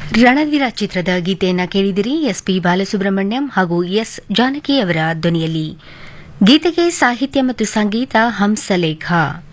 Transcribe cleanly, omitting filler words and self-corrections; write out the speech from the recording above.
ರಣವೀರ ಚಿತ್ರದ ಗೀತೆಯನ್ನ ಕೇಳಿದಿರಿ. ಎಸ್ಪಿ ಬಾಲಸುಬ್ರಹ್ಮಣ್ಯಂ ಹಾಗೂ ಎಸ್ ಜಾನಕಿ ಅವರ ಧ್ವನಿಯಲ್ಲಿ. ಗೀತೆಗೆ ಸಾಹಿತ್ಯ ಮತ್ತು ಸಂಗೀತ ಹಂಸಲೇಖ.